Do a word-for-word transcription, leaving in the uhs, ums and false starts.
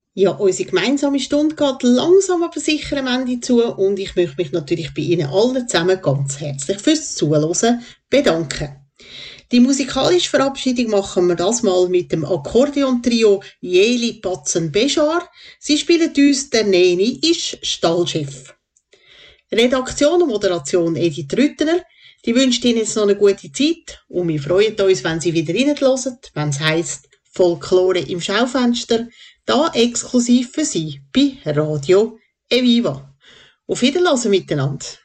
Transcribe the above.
Ja, unsere gemeinsame Stunde geht langsam aber sicher am Ende zu und ich möchte mich natürlich bei Ihnen allen zusammen ganz herzlich fürs Zuhören bedanken. Die musikalische Verabschiedung machen wir das mal mit dem Akkordeon-Trio Jeli Patzen Beschar. Sie spielen uns «Der Neni ist Stallchef». Redaktion und Moderation Edith Rüttener. Die wünscht Ihnen jetzt noch eine gute Zeit und wir freuen uns, wenn Sie wieder reinhören, wenn es heisst Folklore im Schaufenster, da exklusiv für Sie bei Radio Eviva. Auf Wiederhören miteinander.